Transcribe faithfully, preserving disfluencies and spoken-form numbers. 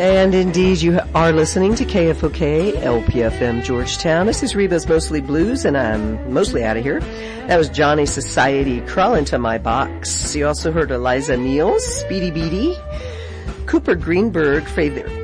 And indeed, you are listening to K F O K, L P F M Georgetown. This is Reba's Mostly Blues, and I'm mostly out of here. That was Johnny Society, Crawl Into My Box. You also heard Eliza Neal, Speedy Beady, Cooper Greenberg,